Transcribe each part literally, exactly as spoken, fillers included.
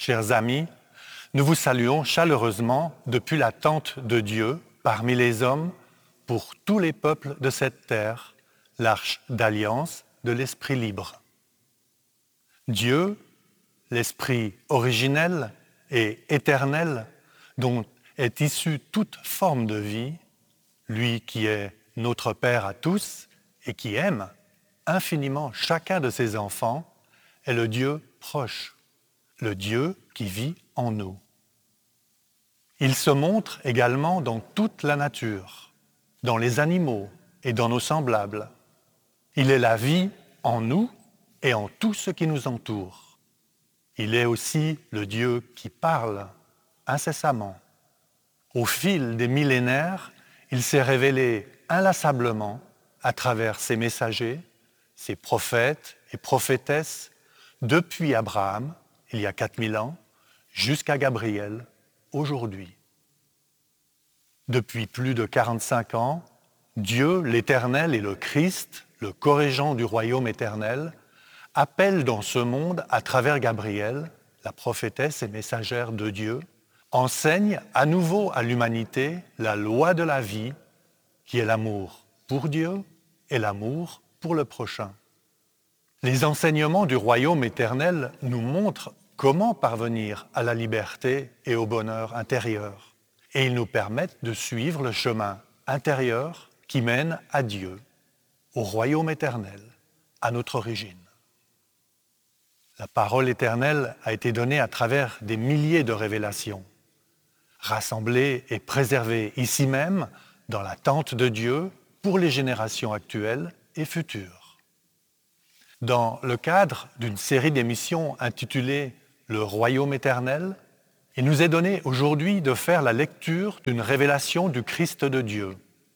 chers amis, nous vous saluons chaleureusement depuis la tente de Dieu parmi les hommes pour tous les peuples de cette terre, l'arche d'alliance de l'Esprit libre. Dieu, l'Esprit originel et éternel dont est issue toute forme de vie, lui qui est notre Père à tous et qui aime infiniment chacun de ses enfants, est le Dieu proche, le Dieu qui vit en nous. Il se montre également dans toute la nature, dans les animaux et dans nos semblables. Il est la vie en nous et en tout ce qui nous entoure. Il est aussi le Dieu qui parle incessamment. Au fil des millénaires, il s'est révélé inlassablement à travers ses messagers, ses prophètes et prophétesses, depuis Abraham, il y a quatre mille ans, jusqu'à Gabriel, aujourd'hui. Depuis plus de quarante-cinq ans, Dieu, l'Éternel et le Christ, le corrigant du royaume éternel, appellent dans ce monde, à travers Gabriel, la prophétesse et messagère de Dieu, enseigne à nouveau à l'humanité la loi de la vie, qui est l'amour pour Dieu et l'amour pour le prochain. Les enseignements du royaume éternel nous montrent comment parvenir à la liberté et au bonheur intérieur. Et ils nous permettent de suivre le chemin intérieur qui mène à Dieu, au royaume éternel, à notre origine. La parole éternelle a été donnée à travers des milliers de révélations, rassemblées et préservées ici même, dans la tente de Dieu, pour les générations actuelles et futures. Dans le cadre d'une série d'émissions intitulée « Le royaume éternel », il nous est donné aujourd'hui de faire la lecture d'une révélation du Christ de Dieu.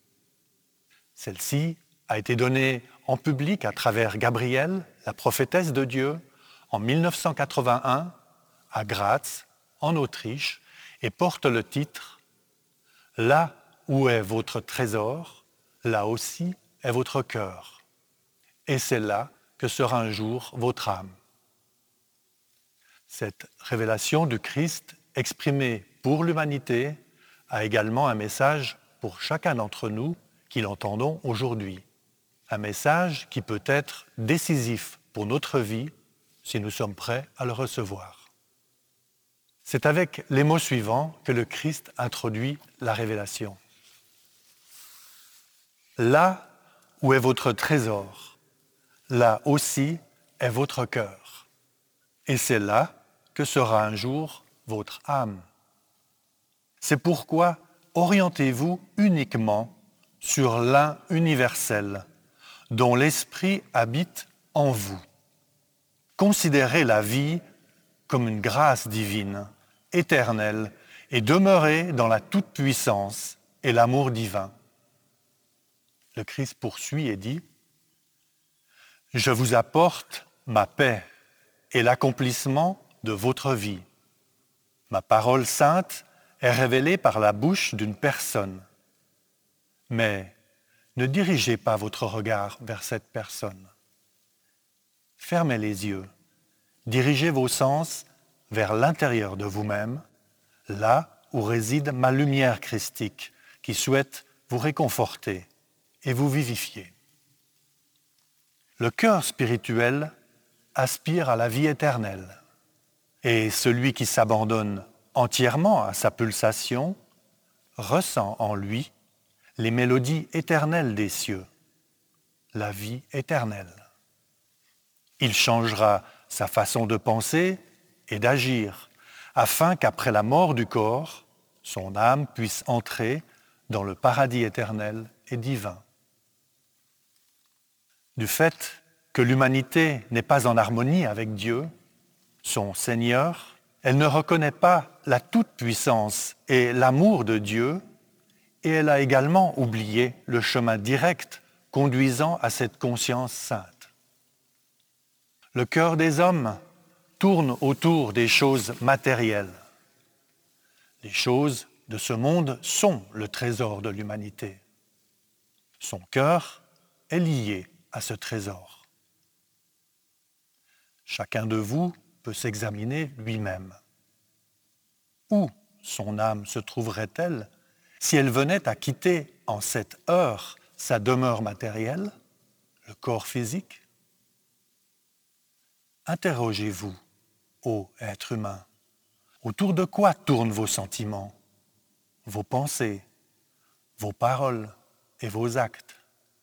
Celle-ci a été donnée en public à travers Gabriel, la prophétesse de Dieu, en mille neuf cent quatre-vingt-un, à Graz, en Autriche, et porte le titre « Là où est votre trésor, là aussi est votre cœur. Et c'est là que sera un jour votre âme. » Cette révélation du Christ, exprimée pour l'humanité, a également un message pour chacun d'entre nous qui l'entendons aujourd'hui. Un message qui peut être décisif pour notre vie si nous sommes prêts à le recevoir. C'est avec les mots suivants que le Christ introduit la révélation. Là où est votre trésor, là aussi est votre cœur. Et c'est là que sera un jour votre âme. C'est pourquoi orientez-vous uniquement sur l'un universel, dont l'Esprit habite en vous. Considérez la vie comme une grâce divine, éternelle, et demeurez dans la toute-puissance et l'amour divin. Le Christ poursuit et dit « Je vous apporte ma paix et l'accomplissement de votre vie. Ma parole sainte est révélée par la bouche d'une personne. Mais ne dirigez pas votre regard vers cette personne. Fermez les yeux, dirigez vos sens vers l'intérieur de vous-même, là où réside ma lumière christique qui souhaite vous réconforter et vous vivifier. Le cœur spirituel aspire à la vie éternelle et celui qui s'abandonne entièrement à sa pulsation ressent en lui les mélodies éternelles des cieux, la vie éternelle. Il changera sa façon de penser et d'agir afin qu'après la mort du corps, son âme puisse entrer dans le paradis éternel et divin. Du fait que l'humanité n'est pas en harmonie avec Dieu, son Seigneur, elle ne reconnaît pas la toute-puissance et l'amour de Dieu, et elle a également oublié le chemin direct conduisant à cette conscience sainte. Le cœur des hommes tourne autour des choses matérielles. Les choses de ce monde sont le trésor de l'humanité. Son cœur est lié à ce trésor. Chacun de vous peut s'examiner lui-même. Où son âme se trouverait-elle si elle venait à quitter en cette heure sa demeure matérielle, le corps physique? Interrogez-vous, ô être humain, autour de quoi tournent vos sentiments, vos pensées, vos paroles et vos actes?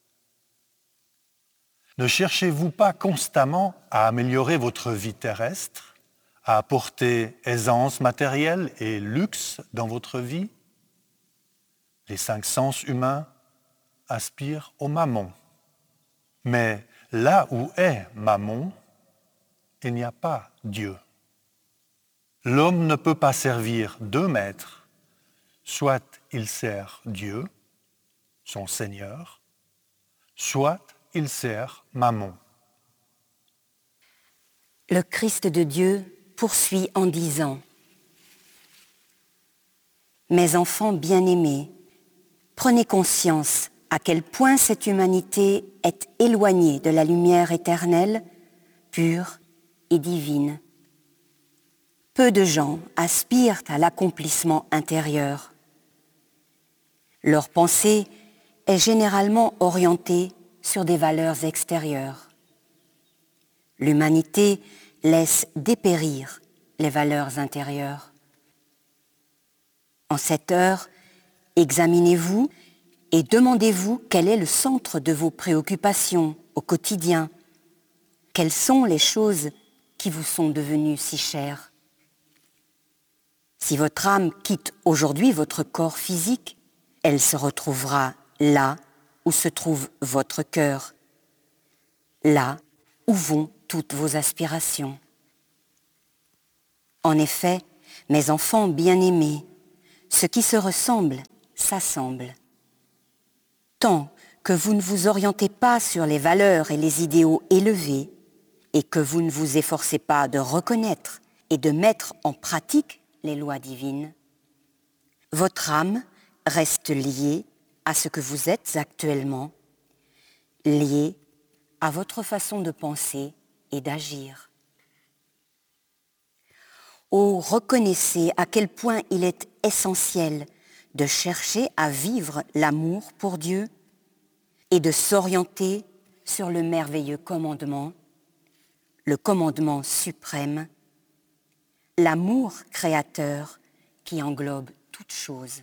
Ne cherchez-vous pas constamment à améliorer votre vie terrestre, à apporter aisance matérielle et luxe dans votre vie? Les cinq sens humains aspirent au mammon. Mais là où est mammon, il n'y a pas Dieu. L'homme ne peut pas servir deux maîtres, soit il sert Dieu, son Seigneur, soit il sert Mammon. Le Christ de Dieu poursuit en disant « Mes enfants bien-aimés, prenez conscience à quel point cette humanité est éloignée de la lumière éternelle, pure et divine. Peu de gens aspirent à l'accomplissement intérieur. Leur pensée est généralement orientée sur des valeurs extérieures. L'humanité laisse dépérir les valeurs intérieures. En cette heure, examinez-vous et demandez-vous quel est le centre de vos préoccupations au quotidien. Quelles sont les choses qui vous sont devenues si chères? Si votre âme quitte aujourd'hui votre corps physique, elle se retrouvera là où se trouve votre cœur, là où vont toutes vos aspirations. En effet, mes enfants bien-aimés, ce qui se ressemble s'assemble. Tant que vous ne vous orientez pas sur les valeurs et les idéaux élevés et que vous ne vous efforcez pas de reconnaître et de mettre en pratique les lois divines, votre âme reste liée à ce que vous êtes actuellement, liée à votre façon de penser et d'agir. Oh, reconnaissez à quel point il est essentiel de chercher à vivre l'amour pour Dieu et de s'orienter sur le merveilleux commandement, le commandement suprême, l'amour créateur qui englobe toute chose.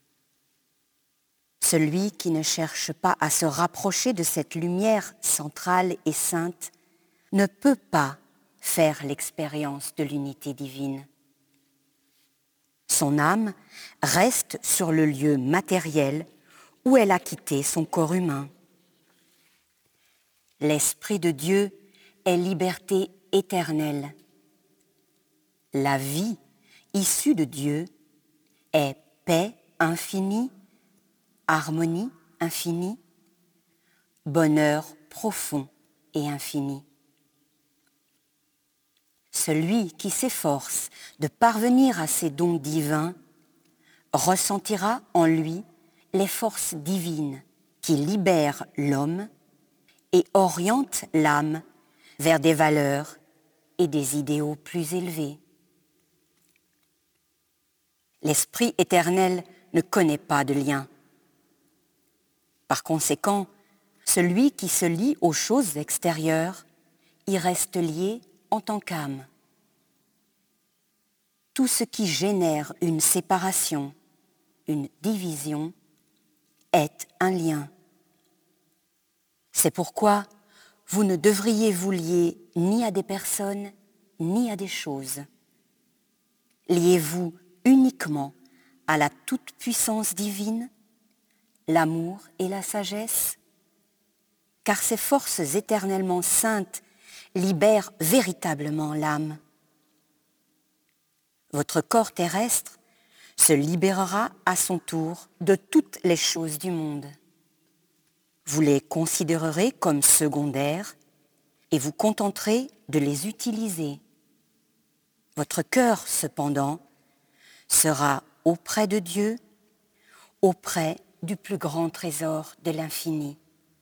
Celui qui ne cherche pas à se rapprocher de cette lumière centrale et sainte ne peut pas faire l'expérience de l'unité divine. Son âme reste sur le lieu matériel où elle a quitté son corps humain. L'Esprit de Dieu est liberté éternelle. La vie issue de Dieu est paix infinie, harmonie infinie, bonheur profond et infini. Celui qui s'efforce de parvenir à ces dons divins ressentira en lui les forces divines qui libèrent l'homme et orientent l'âme vers des valeurs et des idéaux plus élevés. L'Esprit éternel ne connaît pas de lien. Par conséquent, celui qui se lie aux choses extérieures y reste lié en tant qu'âme. Tout ce qui génère une séparation, une division, est un lien. C'est pourquoi vous ne devriez vous lier ni à des personnes, ni à des choses. Liez-vous uniquement à la toute-puissance divine, l'amour et la sagesse, car ces forces éternellement saintes libèrent véritablement l'âme. Votre corps terrestre se libérera à son tour de toutes les choses du monde. Vous les considérerez comme secondaires et vous contenterez de les utiliser. Votre cœur, cependant, sera auprès de Dieu, auprès du plus grand trésor de l'infini.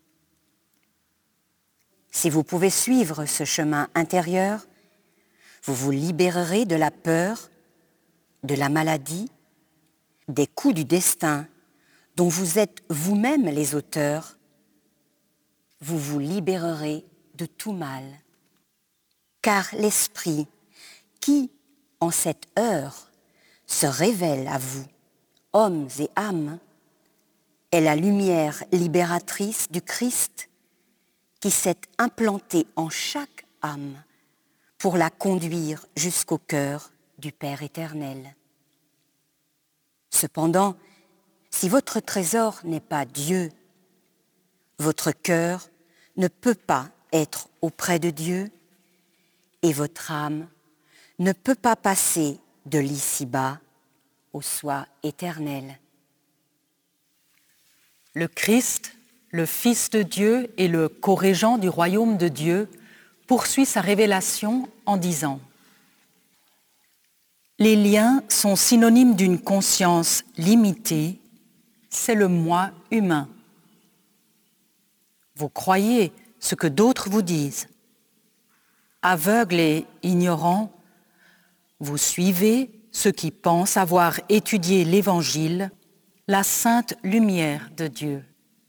Si vous pouvez suivre ce chemin intérieur, vous vous libérerez de la peur de la maladie, des coups du destin dont vous êtes vous-même les auteurs, vous vous libérerez de tout mal. Car l'Esprit qui, en cette heure, se révèle à vous, hommes et âmes, est la lumière libératrice du Christ qui s'est implantée en chaque âme pour la conduire jusqu'au cœur du Père éternel. Cependant, si votre trésor n'est pas Dieu, votre cœur ne peut pas être auprès de Dieu et votre âme ne peut pas passer de l'ici-bas au soi éternel. Le Christ, le Fils de Dieu et le co-régent du royaume de Dieu, poursuit sa révélation en disant « Les liens sont synonymes d'une conscience limitée, c'est le moi humain. Vous croyez ce que d'autres vous disent. Aveugles et ignorants, vous suivez ceux qui pensent avoir étudié l'Évangile, la sainte lumière de Dieu.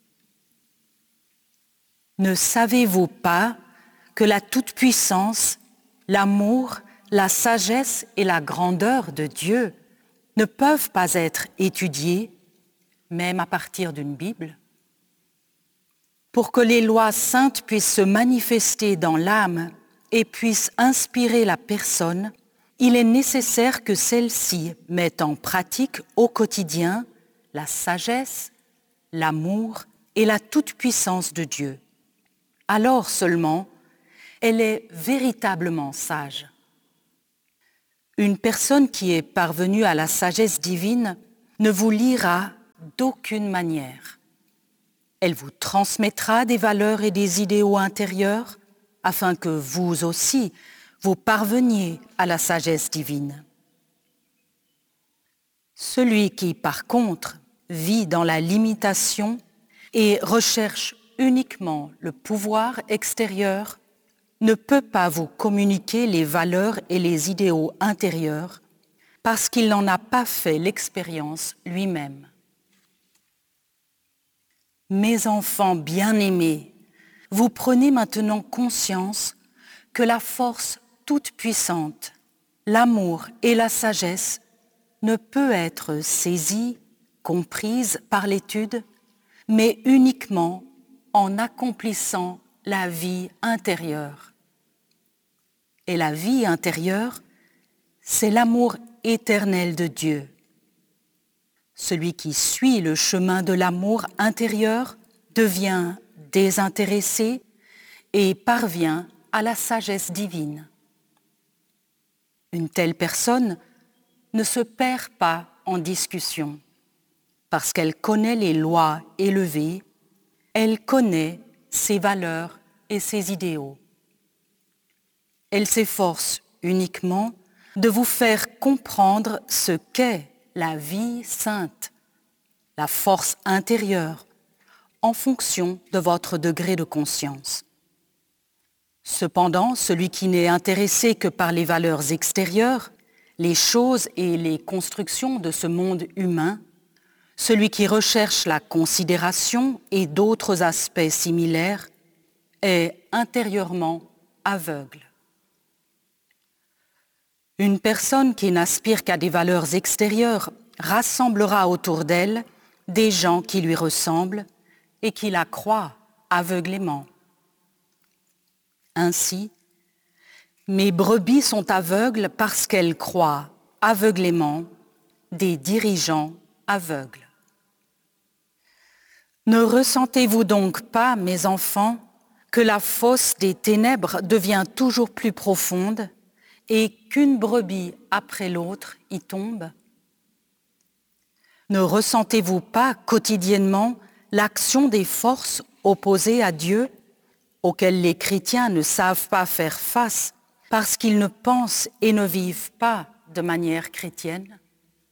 Ne savez-vous pas que la toute-puissance, l'amour, la sagesse et la grandeur de Dieu ne peuvent pas être étudiées, même à partir d'une Bible? Pour que les lois saintes puissent se manifester dans l'âme et puissent inspirer la personne, il est nécessaire que celle-ci mette en pratique au quotidien la sagesse, l'amour et la toute-puissance de Dieu. Alors seulement, elle est véritablement sage. Une personne qui est parvenue à la sagesse divine ne vous liera d'aucune manière. Elle vous transmettra des valeurs et des idéaux intérieurs afin que vous aussi, vous parveniez à la sagesse divine. Celui qui, par contre, vit dans la limitation et recherche uniquement le pouvoir extérieur ne peut pas vous communiquer les valeurs et les idéaux intérieurs parce qu'il n'en a pas fait l'expérience lui-même. Mes enfants bien-aimés, vous prenez maintenant conscience que la force toute puissante, l'amour et la sagesse ne peut être saisie, comprise par l'étude, mais uniquement en accomplissant la vie intérieure. Et la vie intérieure, c'est l'amour éternel de Dieu. Celui qui suit le chemin de l'amour intérieur devient désintéressé et parvient à la sagesse divine. Une telle personne ne se perd pas en discussion parce qu'elle connaît les lois élevées, elle connaît ses valeurs et ses idéaux. Elle s'efforce uniquement de vous faire comprendre ce qu'est la vie sainte, la force intérieure, en fonction de votre degré de conscience. Cependant, celui qui n'est intéressé que par les valeurs extérieures, les choses et les constructions de ce monde humain, celui qui recherche la considération et d'autres aspects similaires, est intérieurement aveugle. Une personne qui n'aspire qu'à des valeurs extérieures rassemblera autour d'elle des gens qui lui ressemblent et qui la croient aveuglément. Ainsi, mes brebis sont aveugles parce qu'elles croient aveuglément des dirigeants aveugles. Ne ressentez-vous donc pas, mes enfants, que la fosse des ténèbres devient toujours plus profonde et qu'une brebis après l'autre y tombe? Ne ressentez-vous pas quotidiennement l'action des forces opposées à Dieu, auxquelles les chrétiens ne savent pas faire face parce qu'ils ne pensent et ne vivent pas de manière chrétienne?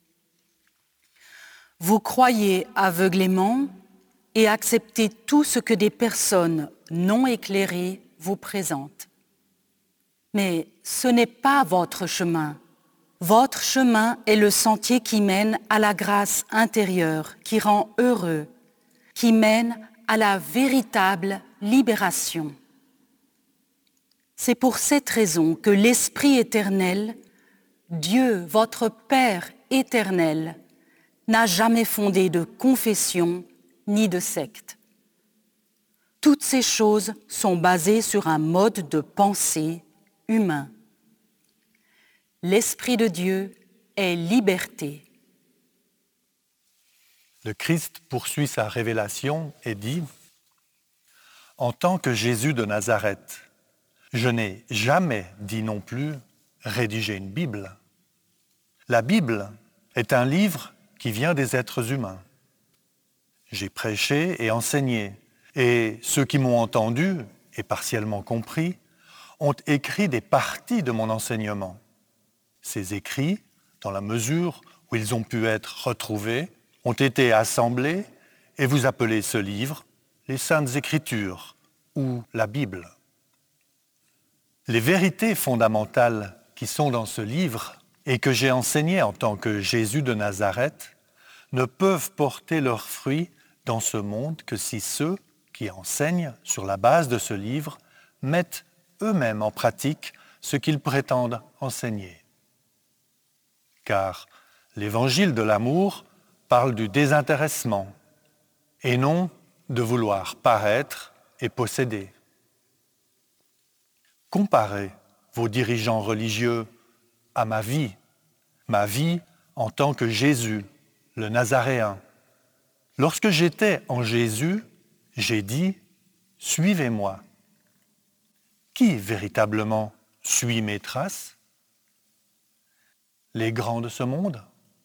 Vous croyez aveuglément et acceptez tout ce que des personnes non éclairées vous présentent. Mais ce n'est pas votre chemin. Votre chemin est le sentier qui mène à la grâce intérieure, qui rend heureux, qui mène à la véritable libération. C'est pour cette raison que l'Esprit éternel, Dieu, votre Père éternel, n'a jamais fondé de confession ni de secte. Toutes ces choses sont basées sur un mode de pensée humain. L'Esprit de Dieu est liberté. Le Christ poursuit sa révélation et dit « En tant que Jésus de Nazareth, je n'ai jamais dit non plus rédiger une Bible. La Bible est un livre qui vient des êtres humains. J'ai prêché et enseigné, et ceux qui m'ont entendu et partiellement compris ont écrit des parties de mon enseignement. Ces écrits, dans la mesure où ils ont pu être retrouvés, ont été assemblés et vous appelez ce livre les Saintes Écritures ou la Bible. Les vérités fondamentales qui sont dans ce livre et que j'ai enseignées en tant que Jésus de Nazareth ne peuvent porter leurs fruits dans ce monde que si ceux qui enseignent sur la base de ce livre mettent eux-mêmes en pratique ce qu'ils prétendent enseigner. Car l'évangile de l'amour parle du désintéressement et non de vouloir paraître et posséder. Comparez vos dirigeants religieux à ma vie, ma vie en tant que Jésus, le Nazaréen. Lorsque j'étais en Jésus, j'ai dit « Suivez-moi ». Qui véritablement suit mes traces? Les grands de ce monde?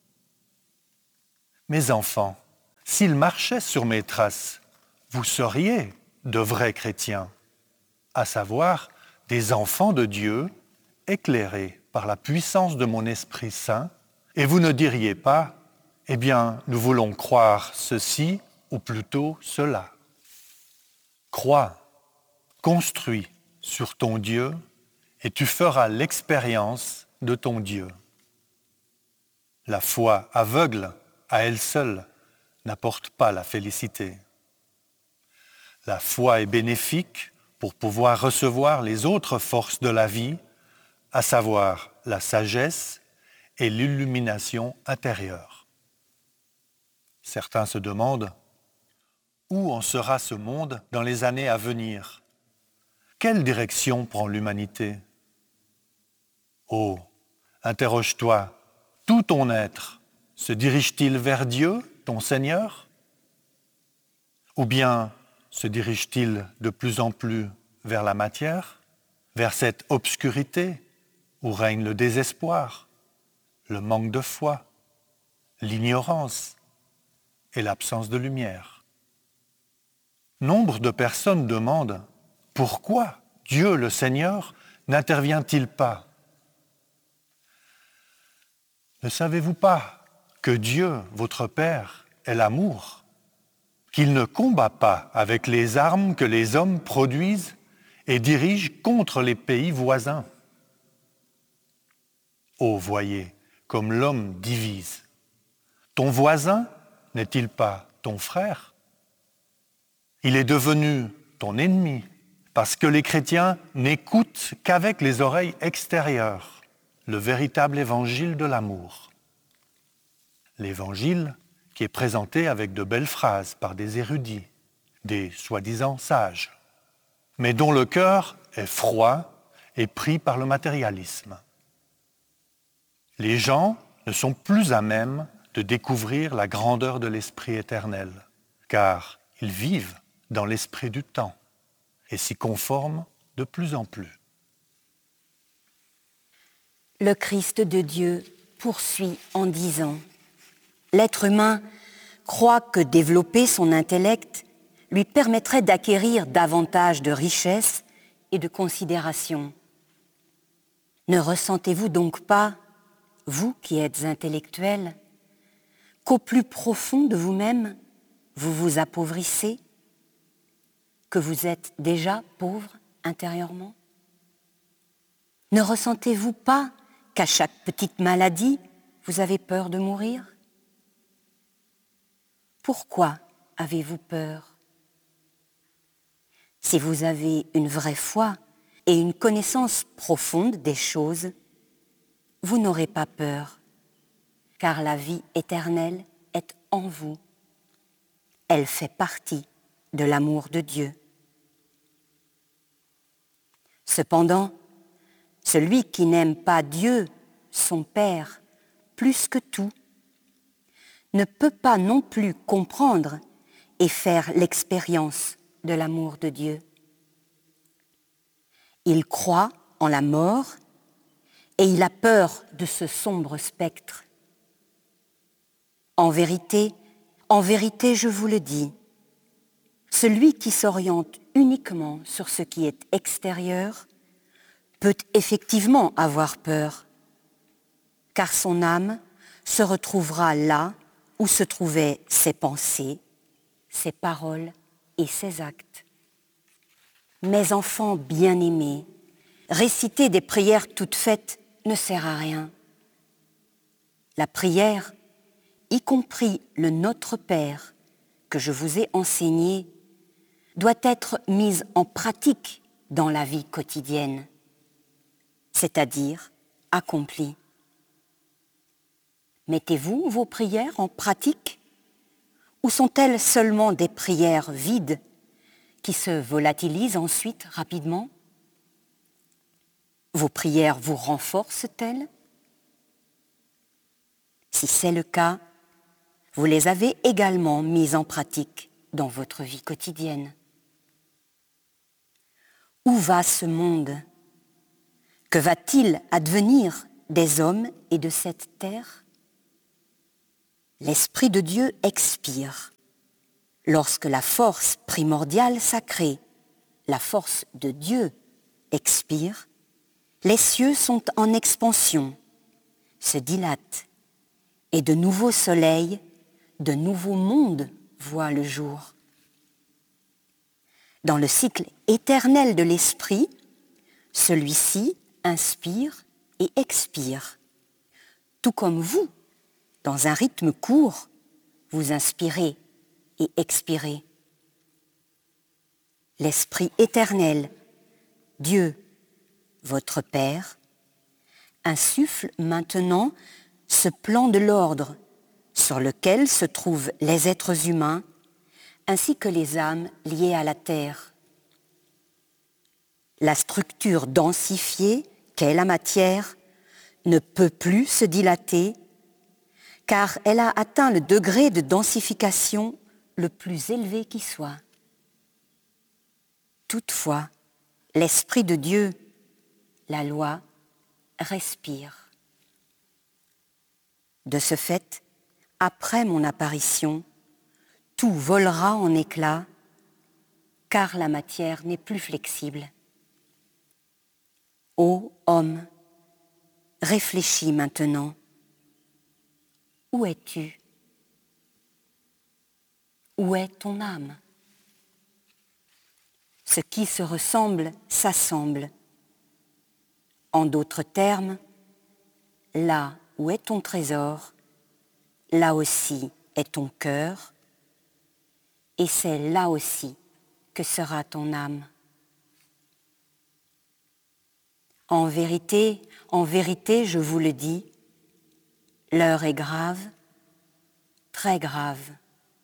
Mes enfants, s'ils marchaient sur mes traces, vous seriez de vrais chrétiens, à savoir des enfants de Dieu éclairés par la puissance de mon Esprit Saint, et vous ne diriez pas « Eh bien, nous voulons croire ceci ou plutôt cela ». Crois, construis sur ton Dieu et tu feras l'expérience de ton Dieu. La foi aveugle, à elle seule, n'apporte pas la félicité. La foi est bénéfique pour pouvoir recevoir les autres forces de la vie, à savoir la sagesse et l'illumination intérieure. Certains se demandent où en sera ce monde dans les années à venir? Quelle direction prend l'humanité? Oh, interroge-toi, tout ton être se dirige-t-il vers Dieu, ton Seigneur? Ou bien se dirige-t-il de plus en plus vers la matière, vers cette obscurité où règne le désespoir, le manque de foi, l'ignorance et l'absence de lumière? Nombre de personnes demandent pourquoi Dieu le Seigneur n'intervient-il pas? Ne savez-vous pas que Dieu, votre Père, est l'amour, qu'il ne combat pas avec les armes que les hommes produisent et dirigent contre les pays voisins? Oh, voyez, comme l'homme divise. Ton voisin n'est-il pas ton frère? Il est devenu ton ennemi, parce que les chrétiens n'écoutent qu'avec les oreilles extérieures le véritable évangile de l'amour. L'évangile qui est présenté avec de belles phrases par des érudits, des soi-disant sages, mais dont le cœur est froid et pris par le matérialisme. Les gens ne sont plus à même de découvrir la grandeur de l'Esprit éternel, car ils vivent dans l'esprit du temps et s'y conforment de plus en plus. Le Christ de Dieu poursuit en disant « L'être humain croit que développer son intellect lui permettrait d'acquérir davantage de richesses et de considération. Ne ressentez-vous donc pas, vous qui êtes intellectuels, qu'au plus profond de vous-même, vous vous appauvrissez, que vous êtes déjà pauvre intérieurement? Ne ressentez-vous pas qu'à chaque petite maladie, vous avez peur de mourir? Pourquoi avez-vous peur? Si vous avez une vraie foi et une connaissance profonde des choses, vous n'aurez pas peur, car la vie éternelle est en vous. Elle fait partie de l'amour de Dieu. Cependant, celui qui n'aime pas Dieu, son Père, plus que tout, ne peut pas non plus comprendre et faire l'expérience de l'amour de Dieu. Il croit en la mort et il a peur de ce sombre spectre. En vérité, en vérité, je vous le dis, celui qui s'oriente uniquement sur ce qui est extérieur peut effectivement avoir peur, car son âme se retrouvera là où se trouvaient ses pensées, ses paroles et ses actes. Mes enfants bien-aimés, réciter des prières toutes faites ne sert à rien. La prière, y compris le Notre Père que je vous ai enseigné, doit être mise en pratique dans la vie quotidienne, c'est-à-dire accomplie. Mettez-vous vos prières en pratique ou sont-elles seulement des prières vides qui se volatilisent ensuite rapidement? Vos prières vous renforcent-elles? Si c'est le cas, vous les avez également mises en pratique dans votre vie quotidienne. Où va ce monde? Que va-t-il advenir des hommes et de cette terre? L'Esprit de Dieu expire. Lorsque la force primordiale sacrée, la force de Dieu, expire, les cieux sont en expansion, se dilatent, et de nouveaux soleils, de nouveaux mondes voient le jour. Dans le cycle éternel de l'Esprit, celui-ci inspire et expire, tout comme vous, dans un rythme court, vous inspirez et expirez. L'Esprit éternel, Dieu, votre Père, insuffle maintenant ce plan de l'ordre sur lequel se trouvent les êtres humains ainsi que les âmes liées à la terre. La structure densifiée qu'est la matière ne peut plus se dilater car elle a atteint le degré de densification le plus élevé qui soit. Toutefois, l'Esprit de Dieu, la loi, respire. De ce fait, après mon apparition, tout volera en éclats, car la matière n'est plus flexible. Ô homme, réfléchis maintenant. Où es-tu? Où est ton âme? Ce qui se ressemble s'assemble. En d'autres termes, là où est ton trésor, là aussi est ton cœur, et c'est là aussi que sera ton âme. En vérité, en vérité, je vous le dis, l'heure est grave, très grave.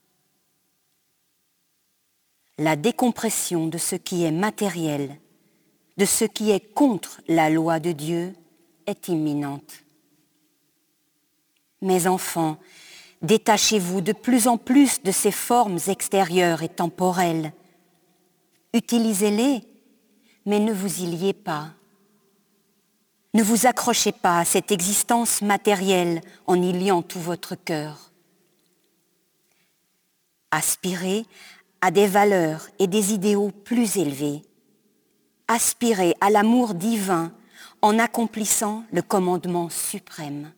La décompression de ce qui est matériel, de ce qui est contre la loi de Dieu, est imminente. Mes enfants, détachez-vous de plus en plus de ces formes extérieures et temporelles. Utilisez-les, mais ne vous y liez pas. Ne vous accrochez pas à cette existence matérielle en y liant tout votre cœur. Aspirez à des valeurs et des idéaux plus élevés. Aspirez à l'amour divin en accomplissant le commandement suprême.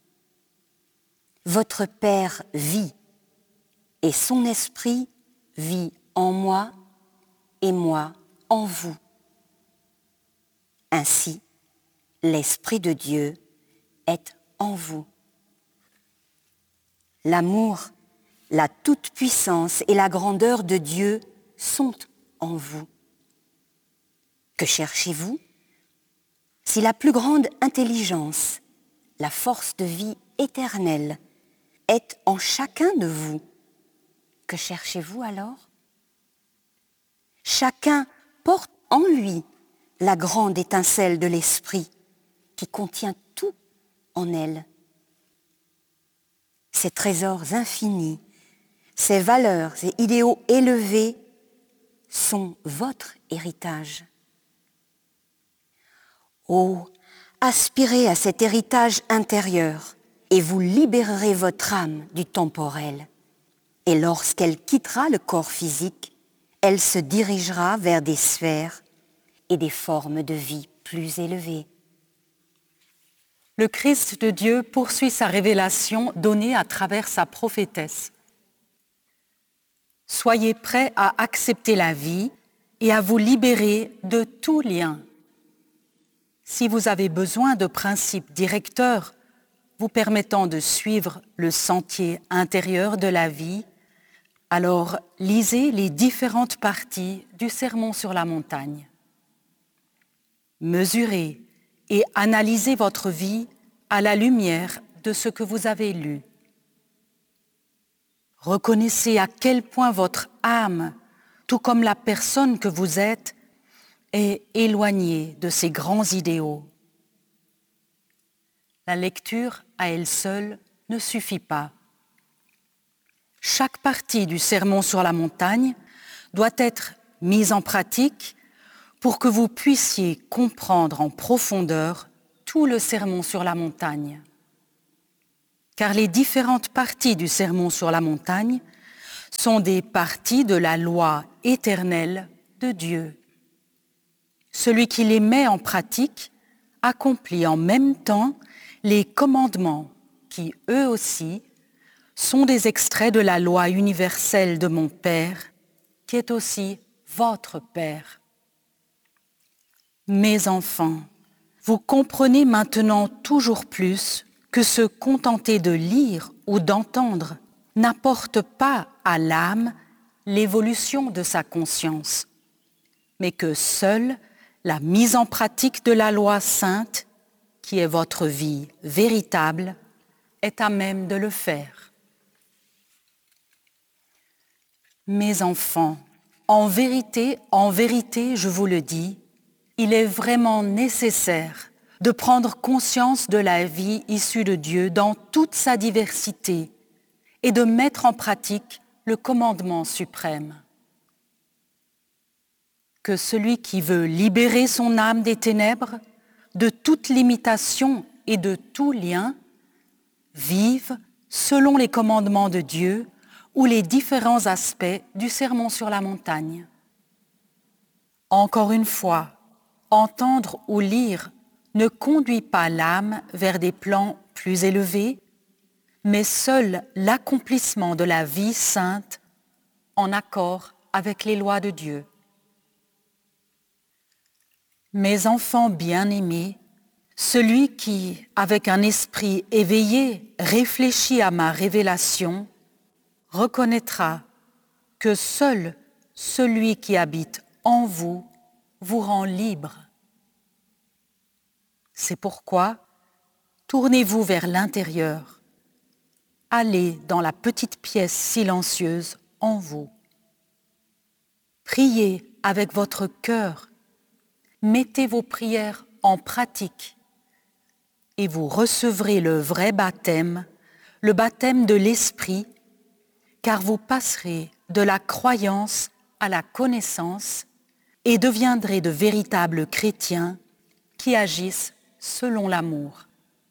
Votre Père vit et son esprit vit en moi et moi en vous. Ainsi, l'Esprit de Dieu est en vous. L'amour, la toute-puissance et la grandeur de Dieu sont en vous. Que cherchez-vous? Si la plus grande intelligence, la force de vie éternelle, est en chacun de vous, que cherchez-vous alors? Chacun porte en lui la grande étincelle de l'esprit qui contient tout en elle. Ces trésors infinis, ces valeurs et idéaux élevés sont votre héritage. Oh, aspirez à cet héritage intérieur et vous libérerez votre âme du temporel. Et lorsqu'elle quittera le corps physique, elle se dirigera vers des sphères et des formes de vie plus élevées. Le Christ de Dieu poursuit sa révélation donnée à travers sa prophétesse. Soyez prêts à accepter la vie et à vous libérer de tout lien. Si vous avez besoin de principes directeurs vous permettant de suivre le sentier intérieur de la vie, alors lisez les différentes parties du Sermon sur la montagne. Mesurez et analysez votre vie à la lumière de ce que vous avez lu. Reconnaissez à quel point votre âme, tout comme la personne que vous êtes, est éloignée de ces grands idéaux. La lecture à elle seule ne suffit pas. Chaque partie du Sermon sur la montagne doit être mise en pratique pour que vous puissiez comprendre en profondeur tout le Sermon sur la montagne. Car les différentes parties du Sermon sur la montagne sont des parties de la loi éternelle de Dieu. Celui qui les met en pratique accomplit en même temps les commandements qui, eux aussi, sont des extraits de la loi universelle de mon Père, qui est aussi votre Père. Mes enfants, vous comprenez maintenant toujours plus que se contenter de lire ou d'entendre n'apporte pas à l'âme l'évolution de sa conscience, mais que seule la mise en pratique de la loi sainte, qui est votre vie véritable, est à même de le faire. Mes enfants, en vérité, en vérité, je vous le dis, il est vraiment nécessaire de prendre conscience de la vie issue de Dieu dans toute sa diversité et de mettre en pratique le commandement suprême. Que celui qui veut libérer son âme des ténèbres, de toute limitation et de tout lien, vive selon les commandements de Dieu ou les différents aspects du Sermon sur la montagne. Encore une fois, entendre ou lire ne conduit pas l'âme vers des plans plus élevés, mais seul l'accomplissement de la vie sainte en accord avec les lois de Dieu. Mes enfants bien-aimés, celui qui, avec un esprit éveillé, réfléchit à ma révélation, reconnaîtra que seul celui qui habite en vous vous rend libre. C'est pourquoi, tournez-vous vers l'intérieur. Allez dans la petite pièce silencieuse en vous. Priez avec votre cœur. Mettez vos prières en pratique et vous recevrez le vrai baptême, le baptême de l'Esprit, car vous passerez de la croyance à la connaissance et deviendrez de véritables chrétiens qui agissent selon l'amour.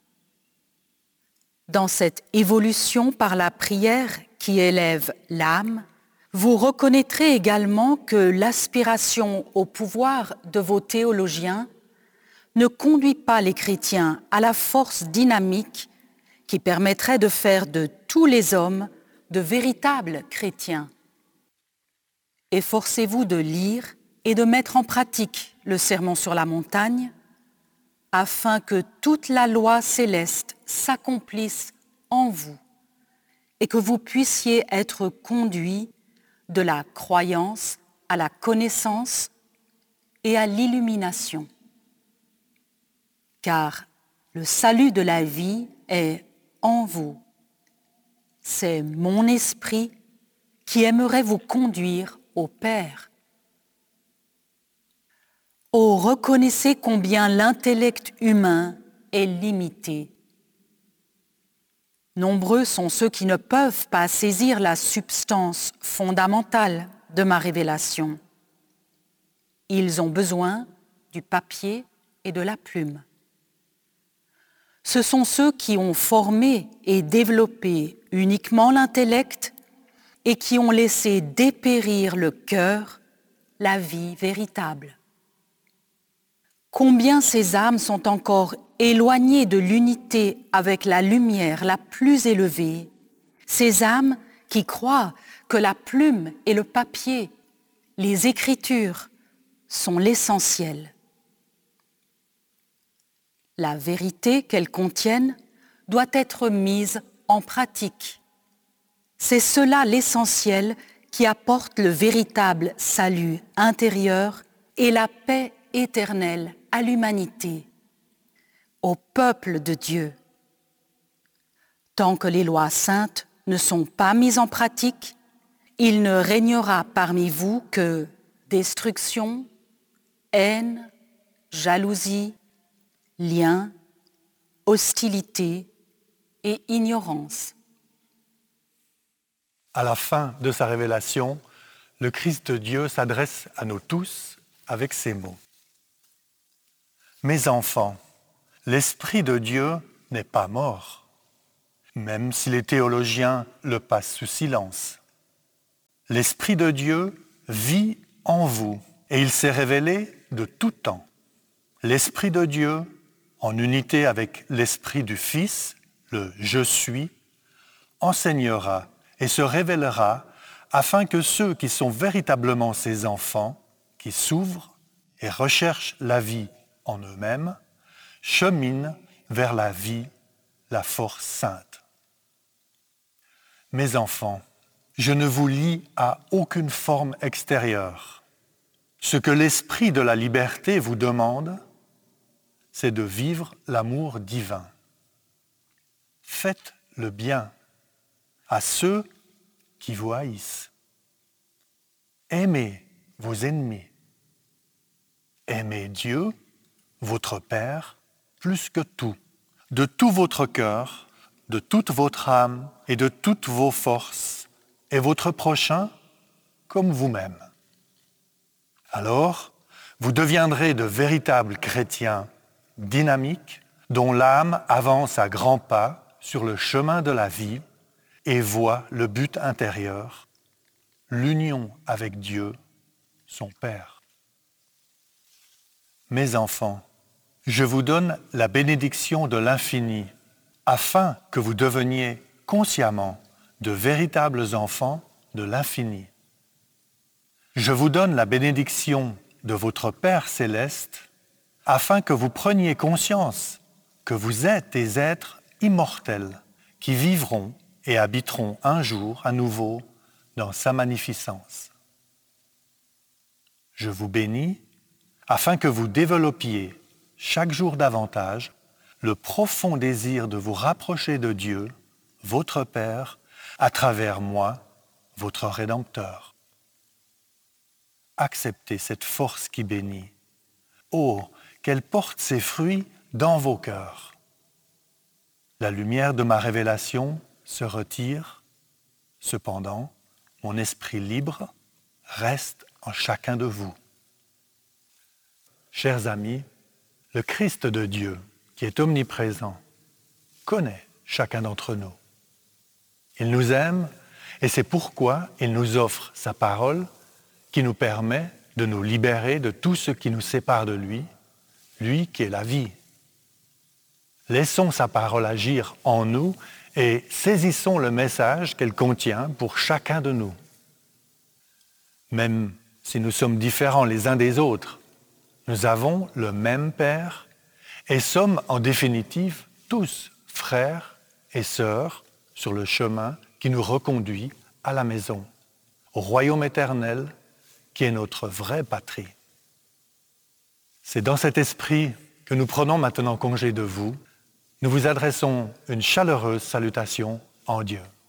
Dans cette évolution par la prière qui élève l'âme, vous reconnaîtrez également que l'aspiration au pouvoir de vos théologiens ne conduit pas les chrétiens à la force dynamique qui permettrait de faire de tous les hommes de véritables chrétiens. Efforcez-vous de lire et de mettre en pratique le Sermon sur la montagne afin que toute la loi céleste s'accomplisse en vous et que vous puissiez être conduits de la croyance à la connaissance et à l'illumination. Car le salut de la vie est en vous. C'est mon esprit qui aimerait vous conduire au Père. Oh, reconnaissez combien l'intellect humain est limité. Nombreux sont ceux qui ne peuvent pas saisir la substance fondamentale de ma révélation. Ils ont besoin du papier et de la plume. Ce sont ceux qui ont formé et développé uniquement l'intellect et qui ont laissé dépérir le cœur, la vie véritable. Combien ces âmes sont encore éloignées de l'unité avec la lumière la plus élevée, ces âmes qui croient que la plume et le papier, les écritures, sont l'essentiel. La vérité qu'elles contiennent doit être mise en pratique. C'est cela l'essentiel qui apporte le véritable salut intérieur et la paix éternelle à l'humanité, au peuple de Dieu. Tant que les lois saintes ne sont pas mises en pratique, il ne régnera parmi vous que destruction, haine, jalousie, lien, hostilité et ignorance. À la fin de sa révélation, le Christ Dieu s'adresse à nous tous avec ces mots. Mes enfants, l'Esprit de Dieu n'est pas mort, même si les théologiens le passent sous silence. L'Esprit de Dieu vit en vous et il s'est révélé de tout temps. L'Esprit de Dieu, en unité avec l'Esprit du Fils, le « Je suis », enseignera et se révélera afin que ceux qui sont véritablement ses enfants, qui s'ouvrent et recherchent la vie en eux-mêmes, cheminent vers la vie, la force sainte. Mes enfants, je ne vous lie à aucune forme extérieure. Ce que l'Esprit de la liberté vous demande, c'est de vivre l'amour divin. Faites le bien à ceux qui vous haïssent. Aimez vos ennemis. Aimez Dieu, votre Père, plus que tout, de tout votre cœur, de toute votre âme et de toutes vos forces, et votre prochain comme vous-même. Alors, vous deviendrez de véritables chrétiens dynamiques dont l'âme avance à grands pas sur le chemin de la vie et voit le but intérieur, l'union avec Dieu, son Père. Mes enfants, je vous donne la bénédiction de l'infini, afin que vous deveniez consciemment de véritables enfants de l'infini. Je vous donne la bénédiction de votre Père céleste, afin que vous preniez conscience que vous êtes des êtres immortels qui vivront et habiteront un jour à nouveau dans sa magnificence. Je vous bénis, afin que vous développiez chaque jour davantage le profond désir de vous rapprocher de Dieu, votre Père, à travers moi, votre Rédempteur. Acceptez cette force qui bénit. Oh, qu'elle porte ses fruits dans vos cœurs. La lumière de ma révélation se retire, cependant, mon esprit libre reste en chacun de vous. Chers amis, le Christ de Dieu, qui est omniprésent, connaît chacun d'entre nous. Il nous aime et c'est pourquoi il nous offre sa parole qui nous permet de nous libérer de tout ce qui nous sépare de lui, lui qui est la vie. Laissons sa parole agir en nous et saisissons le message qu'elle contient pour chacun de nous. Même si nous sommes différents les uns des autres, nous avons le même Père et sommes en définitive tous frères et sœurs sur le chemin qui nous reconduit à la maison, au royaume éternel qui est notre vraie patrie. C'est dans cet esprit que nous prenons maintenant congé de vous. Nous vous adressons une chaleureuse salutation en Dieu.